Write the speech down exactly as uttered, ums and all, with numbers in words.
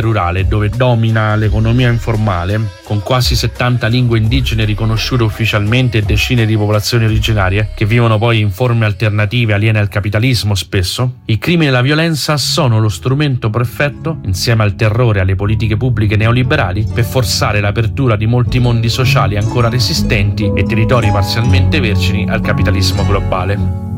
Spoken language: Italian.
rurale, dove domina l'economia informale, con quasi settanta lingue indigene riconosciute ufficialmente e decine di popolazioni originarie che vivono poi in forme alternative aliene al capitalismo spesso, i crimini e la violenza sono lo strumento perfetto, insieme al terrore e alle politiche pubbliche neoliberali, per forzare l'apertura di molti mondi sociali ancora resistenti e territori parzialmente vergini al capitalismo globale.